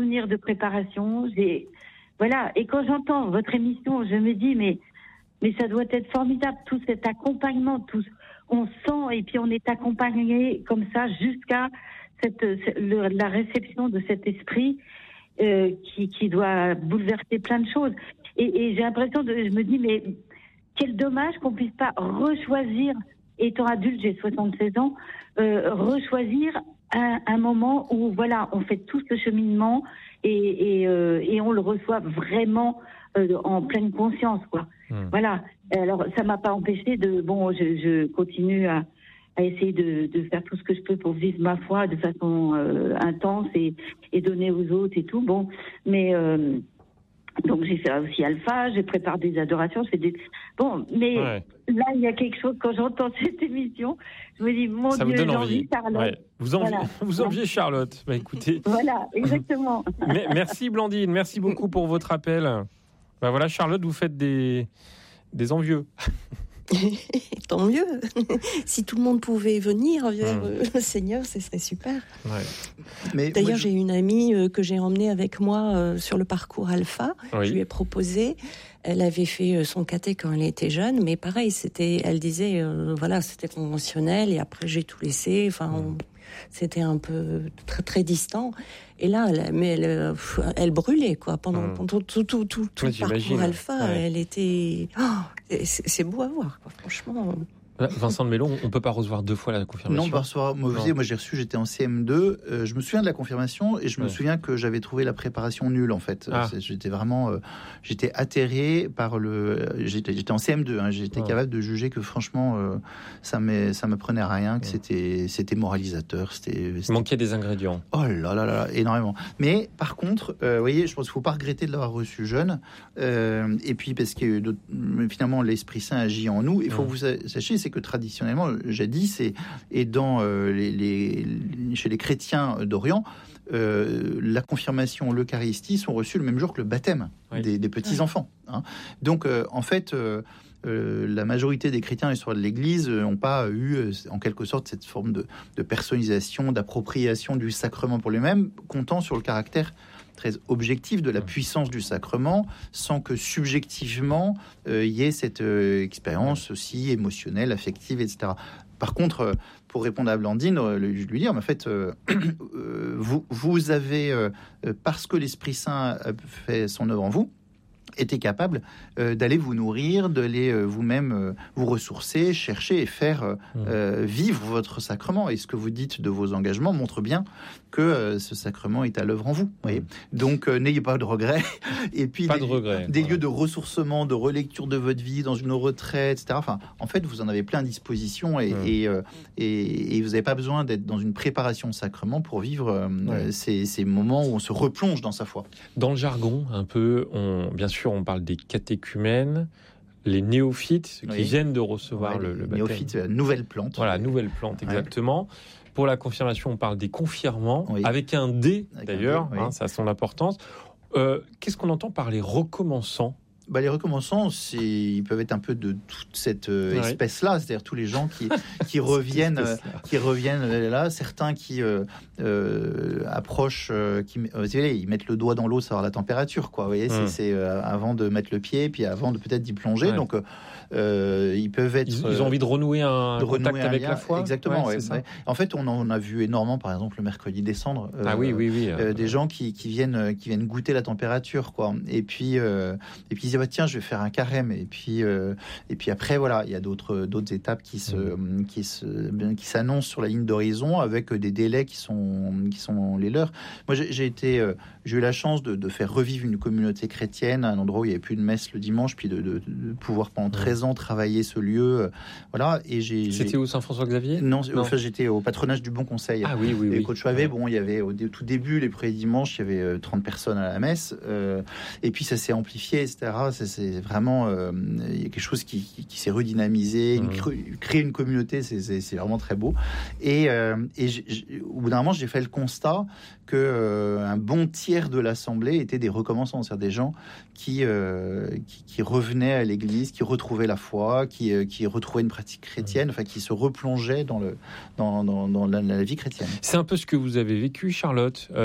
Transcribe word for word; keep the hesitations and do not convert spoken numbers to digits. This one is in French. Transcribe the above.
souvenirs de préparation. J'ai, voilà. Et quand j'entends votre émission, je me dis, mais, mais ça doit être formidable, tout cet accompagnement, tout, on sent, et puis on est accompagné comme ça jusqu'à cette, le, la réception de cet esprit, euh, qui, qui doit bouleverser plein de choses. Et, et j'ai l'impression de, je me dis, mais quel dommage qu'on puisse pas rechoisir, étant adulte, j'ai soixante-seize ans, euh, rechoisir un, un moment où, voilà, on fait tout ce cheminement et, et, euh, et on le reçoit vraiment euh, en pleine conscience, quoi. Mmh. Voilà. Alors, ça m'a pas empêché de, bon, je, je continue à, à essayer de, de faire tout ce que je peux pour vivre ma foi de façon euh, intense et, et donner aux autres et tout. Bon, mais euh, donc j'ai fait aussi Alpha, je prépare des adorations, je fais des... Bon, mais ouais. Là, il y a quelque chose, quand j'entends cette émission, je me dis, mon ça Dieu, vous donne j'envie envie. Charlotte. Ouais. Vous, envie, voilà. vous enviez Charlotte. Bah, écoutez. Voilà, exactement. Merci Blandine, merci beaucoup pour votre appel. Bah, voilà, Charlotte, vous faites des, des envieux. Tant mieux. Si tout le monde pouvait venir vers mmh. le Seigneur, ce serait super. Ouais. Mais d'ailleurs, moi, je... j'ai une amie euh, que j'ai emmenée avec moi euh, sur le parcours Alpha. Oui. Je lui ai proposé. Elle avait fait euh, son caté quand elle était jeune, mais pareil, c'était. Elle disait, euh, voilà, c'était conventionnel. Et après, j'ai tout laissé. Enfin, mmh. on... c'était un peu très très distant. Et là, elle, mais elle, elle brûlait quoi pendant, mmh. pendant tout tout tout tout oui, le parcours Alpha. Ouais. Elle était. Oh, c'est, c'est beau à voir, quoi, franchement. Vincent de Mello, on ne peut pas recevoir deux fois la confirmation. Non, pas recevoir. Moi, moi, j'ai reçu, j'étais en C M deux. Euh, je me souviens de la confirmation et je me ouais. souviens que j'avais trouvé la préparation nulle, en fait. Ah. J'étais vraiment, euh, j'étais atterré par le. J'étais, j'étais en C M deux. Hein, j'étais ouais. capable de juger que franchement, euh, ça me, ça me prenait à rien, que ouais. c'était, c'était moralisateur. C'était, c'était... Il manquait des ingrédients. Oh là là là, énormément. Mais par contre, euh, vous voyez, je pense qu'il ne faut pas regretter de l'avoir reçu jeune. Euh, et puis parce que de, finalement, l'Esprit Saint agit en nous. Il faut ouais. que vous sachiez, c'est que traditionnellement, jadis, et, et dans euh, les, les, chez les chrétiens d'Orient, euh, la confirmation, l'Eucharistie sont reçues le même jour que le baptême oui. des, des petits-enfants. Hein. Donc, euh, en fait... Euh, Euh, la majorité des chrétiens et de l'Église n'ont pas eu, euh, en quelque sorte, cette forme de, de personnalisation, d'appropriation du sacrement pour lui-même, comptant sur le caractère très objectif de la puissance du sacrement, sans que subjectivement il euh, y ait cette euh, expérience aussi émotionnelle, affective, et cetera. Par contre, euh, pour répondre à Blandine, euh, je lui dire, mais en fait, euh, euh, vous, vous avez, euh, parce que l'Esprit Saint a fait son œuvre en vous, était capable euh, d'aller vous nourrir, d'aller euh, vous-même euh, vous ressourcer, chercher et faire euh, mmh. euh, vivre votre sacrement. Et ce que vous dites de vos engagements montre bien que euh, ce sacrement est à l'œuvre en vous. Mmh. Donc, euh, n'ayez pas de regrets. Et puis, pas des, de regrets, des voilà. lieux de ressourcement, de relecture de votre vie, dans une retraite, et cetera. Enfin, en fait, vous en avez plein à disposition et, mmh. et, euh, et, et vous n'avez pas besoin d'être dans une préparation de sacrement pour vivre euh, mmh. ces, ces moments où on se replonge dans sa foi. Dans le jargon, un peu, on, bien sûr, on parle des catéchumènes, les néophytes, ceux qui oui. viennent de recevoir ouais, le, le baptême. Néophytes, la nouvelle plante. Voilà, nouvelle plante, exactement. Ouais. Pour la confirmation, on parle des confirmants, oui. avec un D, avec d'ailleurs, un D, oui. hein, ça a son importance. Euh, qu'est-ce qu'on entend par les recommençants ? Bah, les recommençants, c'est, ils peuvent être un peu de toute cette euh, ouais. espèce-là, c'est-à-dire tous les gens qui, qui reviennent, euh, qui reviennent là, certains qui euh, euh, approchent, euh, qui, euh, vous savez, ils mettent le doigt dans l'eau, savoir la température, quoi. Vous voyez, mmh. c'est, c'est euh, avant de mettre le pied, puis avant de peut-être d'y plonger. Ouais. Donc, euh, ils peuvent être. Ils, ils ont envie de renouer un de contact renouer un avec lien, la foi. Exactement. Ouais, ouais, ouais. En fait, on en a vu énormément, par exemple, le mercredi descendre. Euh, ah oui, oui, oui. Euh, des gens qui, qui viennent, qui viennent goûter la température, quoi. Et puis, euh, et puis ils disent, bah, tiens, je vais faire un carême. Et puis, euh, et puis après, voilà, il y a d'autres, d'autres étapes qui se, mmh. qui se, qui s'annoncent sur la ligne d'horizon avec des délais qui sont, qui sont les leurs. Moi, j'ai, j'ai été, euh, j'ai eu la chance de, de faire revivre une communauté chrétienne à un endroit où il n'y avait plus de messe le dimanche, puis de, de, de pouvoir pendant treize ans travailler ce lieu, euh, voilà. Et j'ai. C'était j'ai... où, Saint-François-Xavier ? Non, non. Enfin, j'étais au patronage du Bon Conseil. Ah oui, oui, et oui. Coach Chouavet, ouais. bon, il y avait au tout début, les premiers dimanches, il y avait euh, trente personnes à la messe, euh, et puis ça s'est amplifié, et cetera. Ça, c'est vraiment, euh, il y a quelque chose qui, qui, qui s'est redynamisé, mmh. une, créer une communauté, c'est, c'est, c'est vraiment très beau. Et, euh, et j'ai, j'ai, au bout d'un moment, j'ai fait le constat que euh, un bon tiers de l'assemblée étaient des recommençants, c'est-à-dire des gens qui, euh, qui, qui revenaient à l'église, qui retrouvaient la foi, qui, euh, qui retrouvaient une pratique chrétienne, enfin qui se replongeaient dans, le, dans, dans, dans la, la vie chrétienne. C'est un peu ce que vous avez vécu, Charlotte. Euh,